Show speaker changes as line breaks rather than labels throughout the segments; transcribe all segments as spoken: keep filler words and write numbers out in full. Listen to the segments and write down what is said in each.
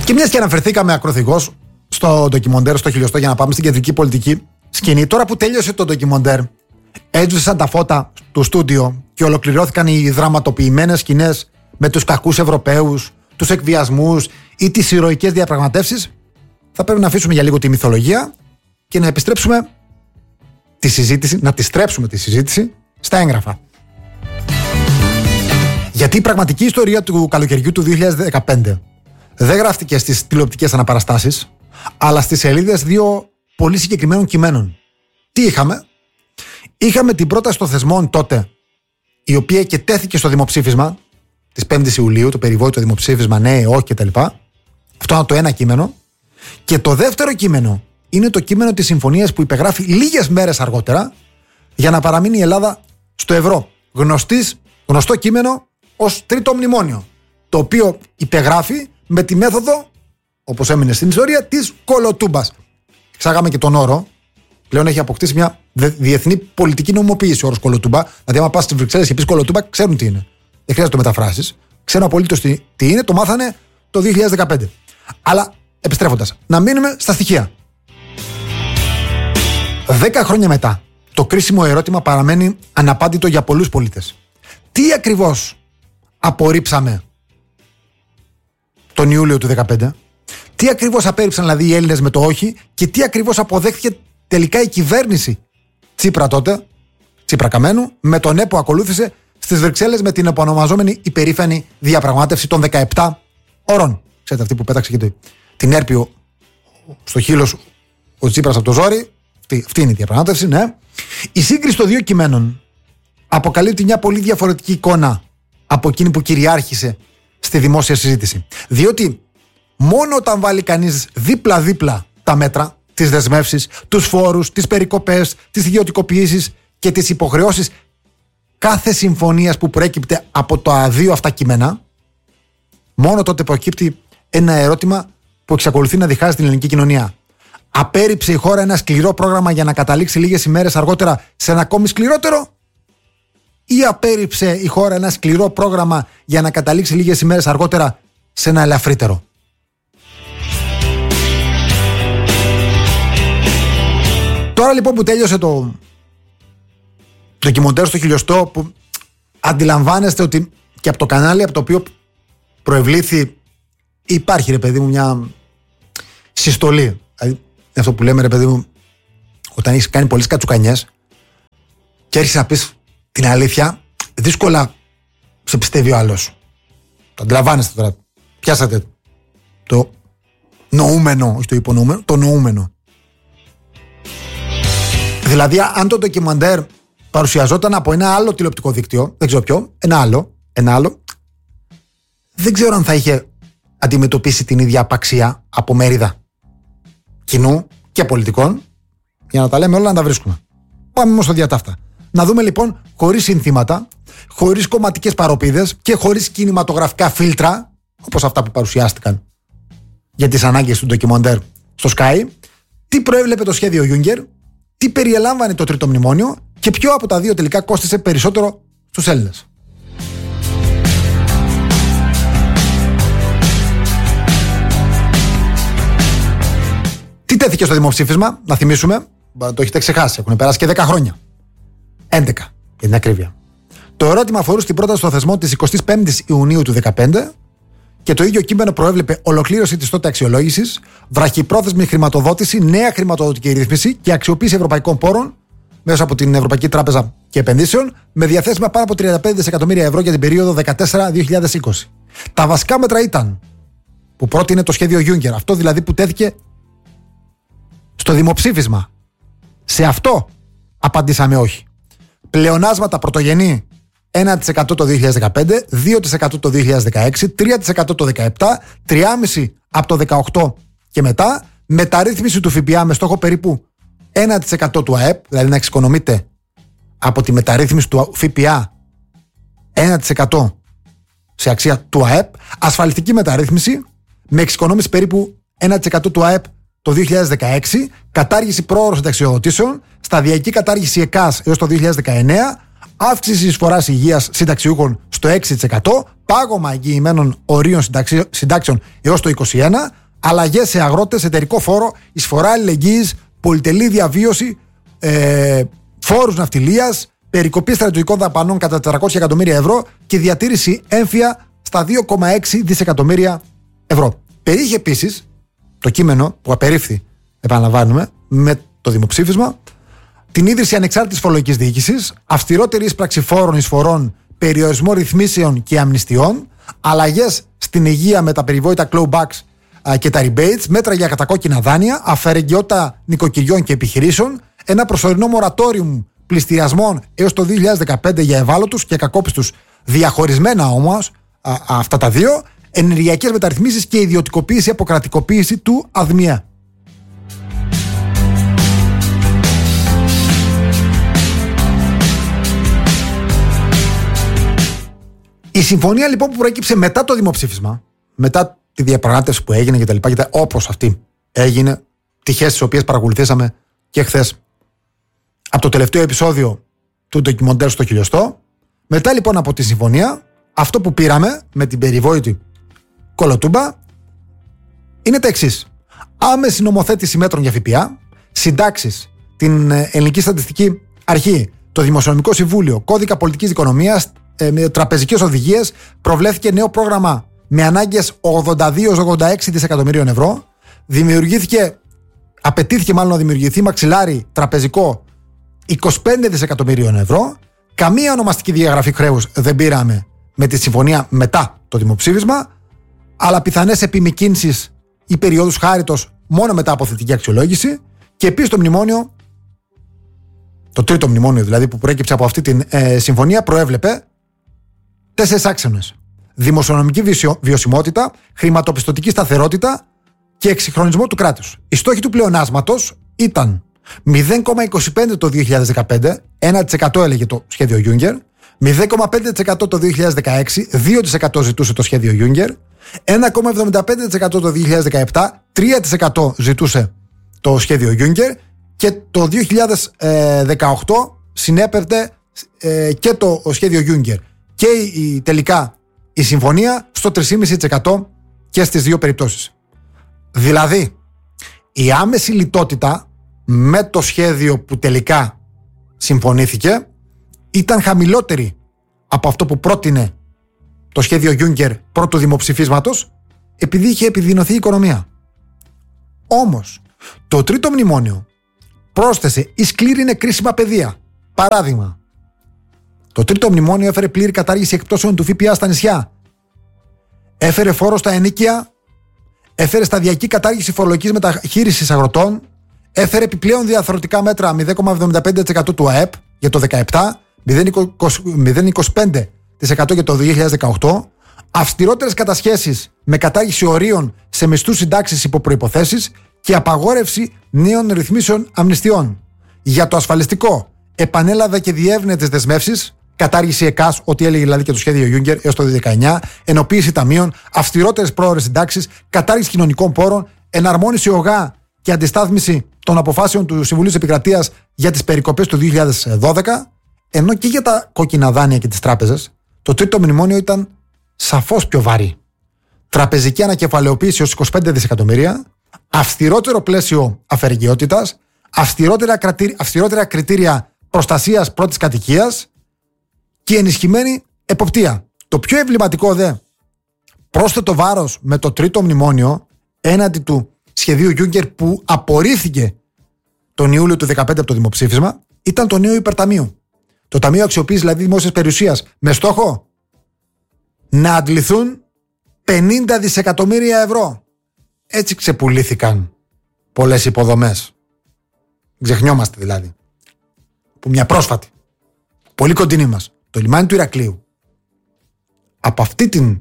Και μιας και αναφερθήκαμε ακροθυγώς στο ντοκιμοντέρ, στο χιλιοστό, για να πάμε στην κεντρική πολιτική σκηνή, τώρα που τέλειωσε το ντοκιμοντέρ, έσβησαν τα φώτα του στούντιο και ολοκληρώθηκαν οι δραματοποιημένες σκηνές με τους κακούς Ευρωπαίους, τους εκβιασμούς ή τις ηρωικές διαπραγματεύσεις, θα πρέπει να αφήσουμε για λίγο τη μυθολογία και να επιστρέψουμε τη συζήτηση, να τη στρέψουμε τη συζήτηση στα έγγραφα. Γιατί η πραγματική ιστορία του καλοκαιριού του δύο χιλιάδες δεκαπέντε δεν γράφτηκε στις τηλεοπτικές αναπαραστάσεις, αλλά στις σελίδες δύο πολύ συγκεκριμένων κειμένων. Τι είχαμε? Είχαμε την πρόταση των θεσμών τότε, η οποία και τέθηκε στο δημοψήφισμα της πέμπτης Ιουλίου, το περιβόητο δημοψήφισμα ναι, όχι κτλ. Αυτό είναι το ένα κείμενο. Και το δεύτερο κείμενο είναι το κείμενο της συμφωνίας που υπεγράφει λίγες μέρες αργότερα για να παραμείνει η Ελλάδα στο ευρώ. Γνωστής, γνωστό κείμενο ως τρίτο μνημόνιο, το οποίο υπεγράφει με τη μέθοδο, όπως έμεινε στην ιστορία, της κολοτούμπας. Ξάγαμε και τον όρο. Πλέον έχει αποκτήσει μια διεθνή πολιτική νομιμοποίηση ο όρος κολοτούμπα. Δηλαδή, άμα πας στις Βρυξέλλες και πεις κολοτούμπα, ξέρουν τι είναι. Δεν χρειάζεται το μεταφράσεις. Ξέρουν απολύτως τι, τι είναι, το μάθανε το δύο χιλιάδες δεκαπέντε. Αλλά επιστρέφοντας, να μείνουμε στα στοιχεία. Δέκα χρόνια μετά, το κρίσιμο ερώτημα παραμένει αναπάντητο για πολλούς πολίτες. Τι ακριβώς απορρίψαμε τον Ιούλιο του δύο χιλιάδες δεκαπέντε, τι ακριβώς απέρριψαν δηλαδή οι Έλληνες με το όχι και τι ακριβώς αποδέχθηκε τελικά η κυβέρνηση Τσίπρα τότε, Τσίπρα Καμένου, με το ναι που ακολούθησε στις Βρυξέλλες με την επωνομαζόμενη υπερήφανη διαπραγμάτευση των δεκαεπτά ώρων. Ξέρετε, αυτή που πέταξε και την Έρπιο στο χείλος ο Τσίπρας από το ζόρι. Αυτή, αυτή είναι η διαπραγμάτευση, ναι. Η σύγκριση των δύο κειμένων αποκαλύπτει μια πολύ διαφορετική εικόνα από εκείνη που κυριάρχησε στη δημόσια συζήτηση. Διότι μόνο όταν βάλει κανείς δίπλα-δίπλα τα μέτρα, τις δεσμεύσεις, τους φόρους, τις περικοπές, τις ιδιωτικοποιήσεις και τις υποχρεώσεις κάθε συμφωνίας που προέκυπτε από τα δύο αυτά κείμενα, μόνο τότε προκύπτει ένα ερώτημα που εξακολουθεί να διχάζει την ελληνική κοινωνία. Απέρριψε η χώρα ένα σκληρό πρόγραμμα για να καταλήξει λίγες ημέρες αργότερα σε ένα ακόμη σκληρότερο, ή απέρριψε η χώρα ένα σκληρό πρόγραμμα για να καταλήξει λίγες ημέρες αργότερα σε ένα ελαφρύτερο? Τώρα λοιπόν που τέλειωσε το ντοκιμοντέρ στο χιλιοστό, που αντιλαμβάνεστε ότι και από το κανάλι από το οποίο προευλήθη υπάρχει, ρε παιδί μου, μια συστολή. Δηλαδή αυτό που λέμε, ρε παιδί μου, όταν έχεις κάνει πολλές κατσουκανιές και έρχεσαι να πεις την αλήθεια, δύσκολα σε πιστεύει ο άλλος. Το αντιλαμβάνεστε τώρα. Πιάσατε το νοούμενο, όχι το υπονοούμενο, το νοούμενο. Δηλαδή, αν το ντοκιμαντέρ παρουσιαζόταν από ένα άλλο τηλεοπτικό δίκτυο, δεν ξέρω ποιο, ένα άλλο, ένα άλλο, δεν ξέρω αν θα είχε αντιμετωπίσει την ίδια απαξία από μερίδα κοινού και πολιτικών, για να τα λέμε όλα, να τα βρίσκουμε. Πάμε όμως στο διατάφτα. Να δούμε λοιπόν, χωρίς συνθήματα, χωρίς κομματικές παροπίδες και χωρίς κινηματογραφικά φίλτρα, όπως αυτά που παρουσιάστηκαν για τις ανάγκες του ντοκιμαντέρ στο Sky, τι προέβλεπε το σχέδιο Juncker, τι περιελάμβανε το τρίτο μνημόνιο και ποιο από τα δύο τελικά κόστισε περισσότερο στους Έλληνες. Τι τέθηκε στο δημοψήφισμα, να θυμίσουμε, το έχετε ξεχάσει, έχουν περάσει και δέκα χρόνια. έντεκα, για την ακρίβεια. Το ερώτημα αφορούσε την πρόταση των θεσμών της εικοστής πέμπτης Ιουνίου του δύο χιλιάδες δεκαπέντε και το ίδιο κείμενο προέβλεπε ολοκλήρωση της τότε αξιολόγησης, βραχυπρόθεσμη χρηματοδότηση, νέα χρηματοδοτική ρύθμιση και αξιοποίηση ευρωπαϊκών πόρων μέσα από την Ευρωπαϊκή Τράπεζα και Επενδύσεων, με διαθέσιμα πάνω από τριάντα πέντε δισεκατομμύρια ευρώ για την περίοδο δεκατέσσερα με δύο χιλιάδες είκοσι. Τα βασικά μέτρα ήταν που πρότεινε το σχέδιο Juncker, αυτό δηλαδή που τέθηκε στο δημοψήφισμα. Σε αυτό απαντήσαμε όχι. Πλεονάσματα πρωτογενή ένα τοις εκατό το δύο χιλιάδες δεκαπέντε, δύο τοις εκατό το δύο χιλιάδες δεκαέξι, τρία τοις εκατό το δύο χιλιάδες δεκαεπτά, τρία κόμμα πέντε τοις εκατό από το δεκαοκτώ και μετά, μεταρρύθμιση του ΦΠΑ με στόχο περίπου ένα τοις εκατό του ΑΕΠ, δηλαδή να εξοικονομείται από τη μεταρρύθμιση του ΦΠΑ ένα τοις εκατό σε αξία του ΑΕΠ, ασφαλιστική μεταρρύθμιση με εξοικονόμηση περίπου ένα τοις εκατό του ΑΕΠ το δύο χιλιάδες δεκαέξι, κατάργηση πρόωρων συνταξιοδοτήσεων, σταδιακή κατάργηση ΕΚΑΣ έως το δύο χιλιάδες δεκαεννέα, αύξηση εισφοράς υγείας συνταξιούχων στο έξι τοις εκατό, πάγωμα εγγυημένων ορίων συντάξεων έως το είκοσι ένα τοις εκατό, αλλαγές σε αγρότες, εταιρικό φόρο, εισφορά αλληλεγγύης, πολυτελή διαβίωση, ε, φόρους ναυτιλίας, περικοπή στρατιωτικών δαπανών κατά τετρακόσια εκατομμύρια ευρώ και διατήρηση έμφυα στα δύο κόμμα έξι δισεκατομμύρια ευρώ. Περιείχε επίσης το κείμενο που απερίφθη, επαναλαμβάνουμε, με το δημοψήφισμα, την ίδρυση ανεξάρτητης φορολογικής διοίκησης, αυστηρότερη ίσπραξη φόρων, εισφορών, περιορισμό ρυθμίσεων και αμνηστιών, αλλαγές στην υγεία με τα περιβόητα clawbacks και τα rebates, μέτρα για κατακόκκινα δάνεια, αφαιρεγγιότητα νοικοκυριών και επιχειρήσεων, ένα προσωρινό μορατόριουμ πληστηριασμών έως το δύο χιλιάδες δεκαπέντε για ευάλωτους και κακόπιστους, διαχωρισμένα όμως α, α, αυτά τα δύο, ενεργειακές μεταρρυθμίσεις και ιδιωτικοποίηση, αποκρατικοποίηση του ΑΔΜΙΕ. Η συμφωνία λοιπόν που προέκυψε μετά το δημοψήφισμα, μετά τη διαπραγμάτευση που έγινε και τα λοιπά, και όπως αυτή έγινε, τυχές τις οποίες παρακολουθήσαμε και χθες από το τελευταίο επεισόδιο του ντοκιμοντέρ στο χιλιοστό. Μετά λοιπόν από τη συμφωνία, αυτό που πήραμε με την περιβόητη κολοτούμπα είναι τα εξής: άμεση νομοθέτηση μέτρων για ΦΠΑ, συντάξεις, την Ελληνική Στατιστική Αρχή, το Δημοσιονομικό Συμβούλιο, κώδικα πολιτικής οικονομίας, ε, τραπεζικές οδηγίες, προβλέφθηκε νέο πρόγραμμα με ανάγκες ογδόντα δύο ογδόντα έξι δισεκατομμυρίων ευρώ, δημιουργήθηκε, απαιτήθηκε μάλλον να δημιουργηθεί μαξιλάρι τραπεζικό είκοσι πέντε δισεκατομμυρίων ευρώ. Καμία ονομαστική διαγραφή χρέους δεν πήραμε με τη συμφωνία μετά το δημοψήφισμα, αλλά πιθανές επιμικρύνσεις ή περιόδους χάριτος μόνο μετά από θετική αξιολόγηση. Και επίσης το μνημόνιο, το τρίτο μνημόνιο δηλαδή που προέκυψε από αυτή τη ε, συμφωνία, προέβλεπε τέσσερις άξονες: δημοσιονομική βιωσιμότητα, χρηματοπιστωτική σταθερότητα και εξυγχρονισμό του κράτους. Οι στόχοι του πλεονάσματος ήταν μηδέν κόμμα είκοσι πέντε το δύο χιλιάδες δεκαπέντε, ένα τοις εκατό έλεγε το σχέδιο Juncker, μηδέν κόμμα πέντε τοις εκατό το δύο χιλιάδες δεκαέξι, δύο τοις εκατό ζητούσε το σχέδιο Juncker, ένα κόμμα εβδομήντα πέντε τοις εκατό το δύο χιλιάδες δεκαεπτά, τρία τοις εκατό ζητούσε το σχέδιο Juncker, και το δύο χιλιάδες δεκαοκτώ συνέπερτε ε, και το σχέδιο Juncker και η, τελικά η συμφωνία στο τρία κόμμα πέντε τοις εκατό και στις δύο περιπτώσεις. Δηλαδή, η άμεση λιτότητα με το σχέδιο που τελικά συμφωνήθηκε ήταν χαμηλότερη από αυτό που πρότεινε το σχέδιο Juncker πρώτου δημοψηφίσματος, επειδή είχε επιδεινωθεί η οικονομία. Όμως, το τρίτο μνημόνιο πρόσθεσε ή σκλήρινε κρίσιμα πεδία. Παράδειγμα, το τρίτο μνημόνιο έφερε πλήρη κατάργηση εκπτώσεων του ΦΠΑ στα νησιά, έφερε φόρο στα ενοίκια, έφερε σταδιακή κατάργηση φορολογικής μεταχείρισης αγροτών, έφερε επιπλέον διαρθρωτικά μέτρα μηδέν κόμμα εβδομήντα πέντε τοις εκατό του ΑΕΠ για το δύο χιλιάδες δεκαεπτά, μηδέν κόμμα είκοσι πέντε τοις εκατό για το δύο χιλιάδες δεκαοκτώ, αυστηρότερες κατασχέσεις με κατάργηση ορίων σε μισθούς, συντάξεις υπό προϋποθέσεις και απαγόρευση νέων ρυθμίσεων αμνηστιών. Για το ασφαλιστικό, επανέλαβε και διεύρυνε τις δεσμεύσεις, κατάργηση ΕΚΑΣ, ό,τι έλεγε δηλαδή και το σχέδιο Juncker έως το δύο χιλιάδες δεκαεννιά, ενοποίηση ταμείων, αυστηρότερες πρόορες συντάξεις, κατάργηση κοινωνικών πόρων, εναρμόνιση ΟΓΑ και αντιστάθμιση των αποφάσεων του Συμβουλίου της Επικρατείας για τις περικοπές του δύο χιλιάδες δώδεκα, ενώ και για τα κόκκινα δάνεια και τις τράπεζες, το τρίτο μνημόνιο ήταν σαφώς πιο βαρύ. Τραπεζική ανακεφαλαιοποίηση ως είκοσι πέντε δισεκατομμύρια, αυστηρότερο πλαίσιο αφαιρεγγιότητας, αυστηρότερα, αυστηρότερα κριτήρια προστασίας πρώτης κατοικίας και ενισχυμένη εποπτεία. Το πιο εμβληματικό δε πρόσθετο βάρος με το τρίτο μνημόνιο έναντι του σχεδίου Juncker που απορρίφθηκε τον Ιούλιο του δύο χιλιάδες δεκαπέντε από το δημοψήφισμα ήταν το νέο υπερταμείο. Το Ταμείο Αξιοποίησης δηλαδή Δημόσιας Περιουσίας, με στόχο να αντληθούν πενήντα δισεκατομμύρια ευρώ. Έτσι ξεπουλήθηκαν πολλές υποδομές. Ξεχνιόμαστε δηλαδή. Που μια πρόσφατη, πολύ κοντινή μας, το λιμάνι του Ηρακλείου, από αυτή την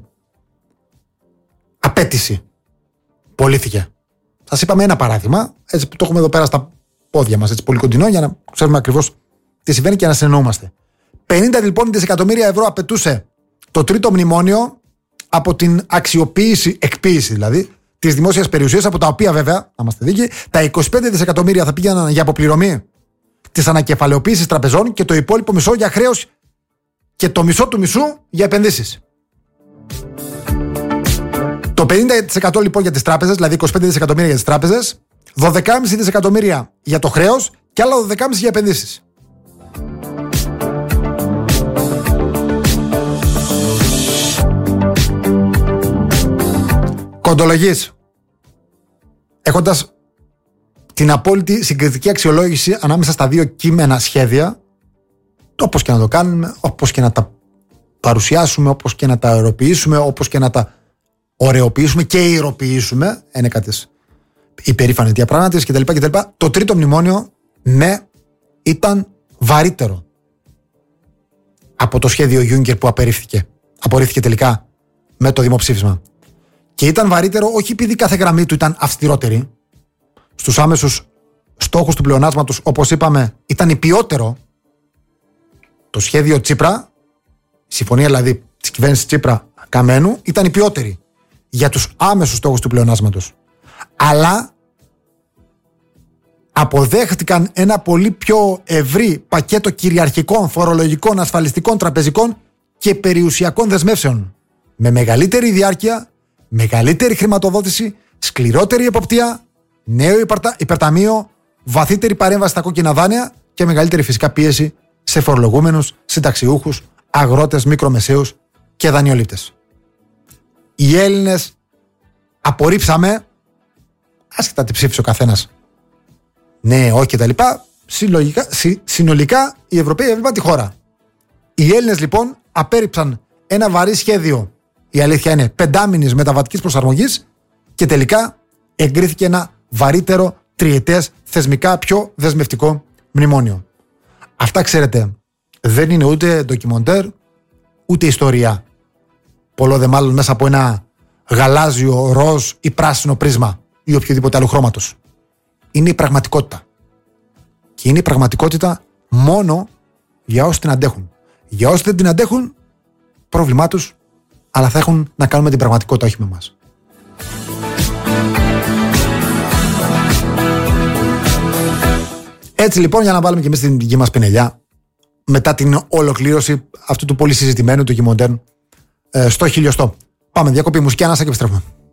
απέτηση πωλήθηκε. Σας είπαμε ένα παράδειγμα, έτσι που το έχουμε εδώ πέρα στα πόδια μας, έτσι πολύ κοντινό, για να ξέρουμε ακριβώς τι συμβαίνει και να συνεννοούμαστε. πενήντα λοιπόν δισεκατομμύρια ευρώ απαιτούσε το τρίτο μνημόνιο από την αξιοποίηση, εκποίηση δηλαδή, της δημόσιας περιουσίας, από τα οποία βέβαια, να είμαστε δίκαιοι, τα είκοσι πέντε δισεκατομμύρια θα πήγαιναν για αποπληρωμή της ανακεφαλαιοποίησης τραπεζών και το υπόλοιπο μισό για χρέος και το μισό του μισού για επενδύσεις. Το πενήντα τοις εκατό λοιπόν για τις τράπεζες, δηλαδή είκοσι πέντε δισεκατομμύρια για τις τράπεζες, δώδεκα κόμμα πέντε δισεκατομμύρια για το χρέος και άλλα δώδεκα κόμμα πέντε για επενδύσεις. Κοντολογής, έχοντας την απόλυτη συγκριτική αξιολόγηση ανάμεσα στα δύο κείμενα σχέδια, όπως και να το κάνουμε, όπως και να τα παρουσιάσουμε, όπως και να τα αεροποιήσουμε, όπως και να τα ωρεοποιήσουμε και ηρωποιήσουμε, είναι κάτι υπερήφανη διαπραγμάτευση κτλ, κτλ. Το τρίτο μνημόνιο, ναι, ήταν βαρύτερο από το σχέδιο Juncker που απορρίφθηκε. Απορρίφθηκε τελικά με το δημοψήφισμα. Και ήταν βαρύτερο όχι επειδή κάθε γραμμή του ήταν αυστηρότερη. Στους άμεσους στόχους του πλεονάσματος, όπως είπαμε, ήταν υπιότερο. Το σχέδιο Τσίπρα, η συμφωνία δηλαδή της κυβέρνησης Τσίπρα Καμένου, ήταν υπιότερη για τους άμεσους στόχους του πλεονάσματος. Αλλά αποδέχτηκαν ένα πολύ πιο ευρύ πακέτο κυριαρχικών, φορολογικών, ασφαλιστικών, τραπεζικών και περιουσιακών δεσμεύσεων. Με μεγαλύτερη διάρκεια, μεγαλύτερη χρηματοδότηση, σκληρότερη εποπτεία, νέο υπερταμείο, βαθύτερη παρέμβαση στα κόκκινα δάνεια και μεγαλύτερη φυσικά πίεση σε φορολογούμενους, συνταξιούχους, αγρότες, μικρομεσαίους και δανειολήπτες. Οι Έλληνες απορρίψαμε, άσχετα τι ψήφισε ο καθένας, ναι, όχι κτλ. Συνολικά οι Ευρωπαίοι έβλεπαν τη χώρα. Οι Έλληνες λοιπόν απέρριψαν ένα βαρύ σχέδιο, η αλήθεια είναι, πεντάμηνης μεταβατικής προσαρμογής και τελικά εγκρίθηκε ένα βαρύτερο, τριετές, θεσμικά πιο δεσμευτικό μνημόνιο. Αυτά, ξέρετε, δεν είναι ούτε ντοκιμοντέρ, ούτε ιστορία. Πολλό δε μάλλον μέσα από ένα γαλάζιο, ροζ ή πράσινο πρίσμα ή οποιοδήποτε άλλο χρώματος. Είναι η πραγματικότητα. Και είναι η πραγματικότητα μόνο για όσοι την αντέχουν. Για όσοι δεν την αντέχουν, πρόβλημά τους, αλλά θα έχουν να κάνουν με την πραγματικότητα, όχι με εμάς. Έτσι λοιπόν, για να βάλουμε και εμείς την δική μας πινελιά, μετά την ολοκλήρωση αυτού του πολύ συζητημένου του ντοκιμοντέρ, στο χιλιοστό. Πάμε, διακοπή, μουσική ανάσα και επιστρέφουμε.